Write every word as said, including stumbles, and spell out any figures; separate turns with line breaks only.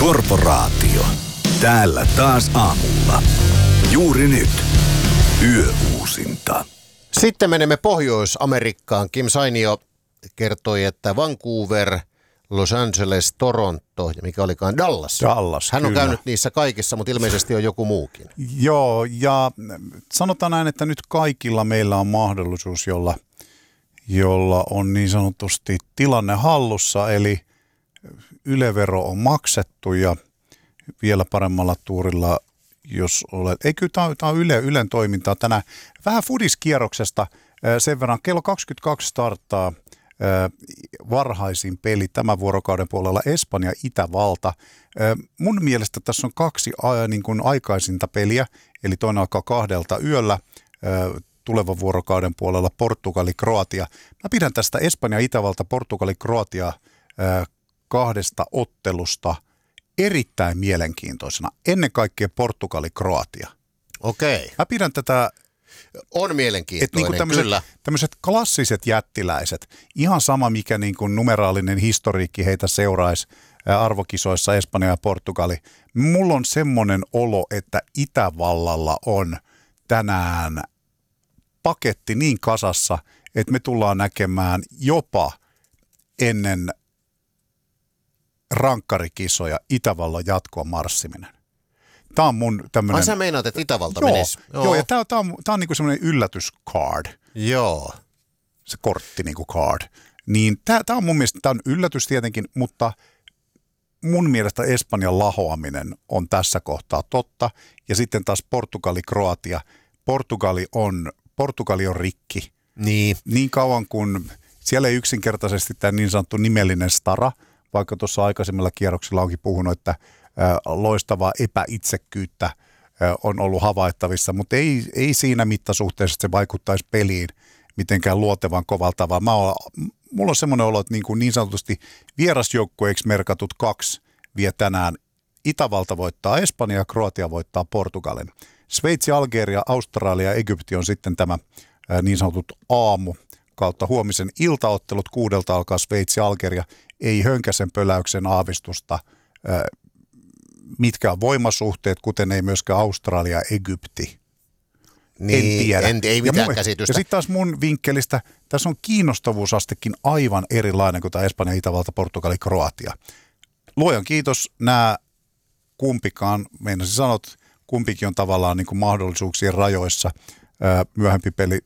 Korporaatio. Täällä taas aamulla. Juuri nyt. Yöuusinta.
Sitten menemme Pohjois-Amerikkaan. Kim Sainio kertoi, että Vancouver, Los Angeles, Toronto ja mikä olikaan Dallas.
Dallas,
Hän on
kyllä.
käynyt niissä kaikissa, mutta ilmeisesti on joku muukin.
Joo, ja sanotaan näin, että nyt kaikilla meillä on mahdollisuus, jolla, jolla on niin sanotusti tilanne hallussa, eli Yle-vero on maksettu ja vielä paremmalla tuurilla, jos olet. Ei, kyllä tämä on Yle, Ylen toimintaa tänään. Vähän fudiskierroksesta sen verran. Kello kaksikymmentäkaksi starttaa varhaisin peli tämän vuorokauden puolella Espanja Itävalta. Mun mielestä tässä on kaksi niin kuin aikaisinta peliä, eli toinen alkaa kahdelta yöllä tulevan vuorokauden puolella Portugali Kroatia. Mä pidän tästä Espanja Itävalta Portugali Kroatia kahdesta ottelusta erittäin mielenkiintoisena. Ennen kaikkea Portugali Kroatia.
Okei.
Mä pidän tätä.
On mielenkiintoinen,
niin tämmöiset,
kyllä.
Tämmöiset klassiset jättiläiset, ihan sama mikä niin kuin numeraalinen historiikki heitä seuraisi arvokisoissa Espanja ja Portugali. Mulla on semmoinen olo, että Itävallalla on tänään paketti niin kasassa, että me tullaan näkemään jopa ennen rankkarikisoja Itävallan jatkoon marssiminen. Tämä on mun tämmöinen.
Ai sä meinaat, että Itävalta
joo,
menisi?
Joo, joo ja tämä, tämä on, tämä on niinku semmoinen yllätyscard.
Joo.
Se kortti niinku card. Niin tämä, tämä on mun mielestä, tämä on yllätys tietenkin, mutta mun mielestä Espanjan lahoaminen on tässä kohtaa totta. Ja sitten taas Portugali-Kroatia. Portugali on, Portugali on rikki.
Niin.
Niin kauan kuin siellä ei yksinkertaisesti tämä niin sanottu nimellinen stara, vaikka tuossa aikaisemmilla kierroksilla onkin puhunut, että loistavaa epäitsekkyyttä on ollut havaittavissa, mutta ei, ei siinä mittasuhteessa, että se vaikuttaisi peliin mitenkään luotevan kovalta, vaan mä oon, mulla on semmoinen olo, että niin, kuin niin sanotusti vierasjoukkueeksi merkatut kaksi vie tänään. Itävalta voittaa Espanja ja Kroatia voittaa Portugalin. Sveitsi, Algeria, Australia ja Egypti on sitten tämä niin sanotut aamu kautta huomisen iltaottelut. Kuudelta alkaa Sveitsi, Algeria. Ei hönkäsen pöläyksen aavistusta, mitkä on voimasuhteet, kuten ei myöskään Australia ja Egypti.
Niin,
en tiedä.
En, ei mitään
ja
käsitystä.
Ja sitten taas mun vinkkelistä, tässä on kiinnostavuusastekin aivan erilainen kuin tämä Espanja, Itävalta, Portugali, Kroatia. Luojan kiitos, nämä kumpikaan, meinasin sanoa, että kumpikin on tavallaan niin kuin mahdollisuuksien rajoissa. Myöhempi peli